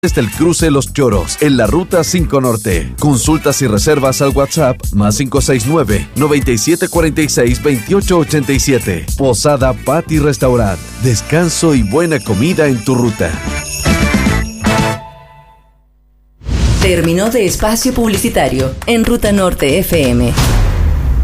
desde el cruce Los Choros, en la Ruta 5 Norte. Consultas y reservas al WhatsApp +569 9746 2887. Posada Patty Restaurant. Descanso y buena comida en tu ruta. Terminó de espacio publicitario en Ruta Norte FM.